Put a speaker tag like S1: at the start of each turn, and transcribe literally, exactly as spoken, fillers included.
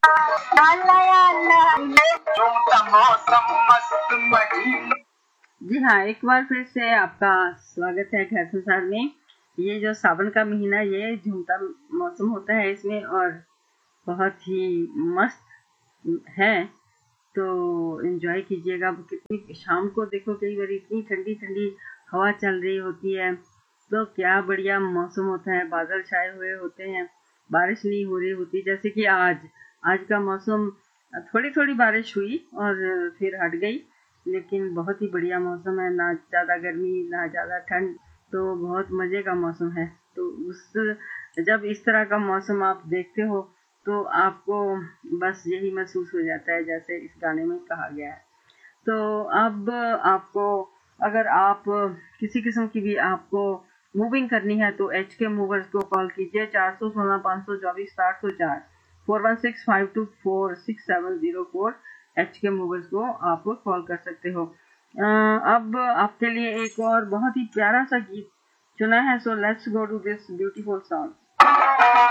S1: जी हाँ, एक बार फिर से आपका स्वागत है घर संसार में। ये जो सावन का महीना, ये झूमता मौसम होता है इसमें, और बहुत ही मस्त है, तो एंजॉय कीजिएगा। कितनी शाम को देखो, कई बार इतनी ठंडी ठंडी हवा चल रही होती है, तो क्या बढ़िया मौसम होता है। बादल छाए हुए होते हैं, बारिश नहीं हो रही होती, जैसे कि आज आज का मौसम थोड़ी थोड़ी बारिश हुई और फिर हट गई, लेकिन बहुत ही बढ़िया मौसम है। ना ज़्यादा गर्मी ना ज़्यादा ठंड, तो बहुत मज़े का मौसम है। तो उस जब इस तरह का मौसम आप देखते हो तो आपको बस यही महसूस हो जाता है जैसे इस गाने में कहा गया है। तो अब आपको, अगर आप किसी किस्म की भी आपको मूविंग करनी है तो एच के मूवर्स को कॉल कीजिए, चार सौ सोलह पाँच सौ चौबीस साठ सौ चार, four one six five to four six seven zero four. H के मूवर्स को आप कॉल कर सकते हो। अ, अब आपके लिए एक और बहुत ही प्यारा सा गीत चुना है, so let's go to this beautiful song.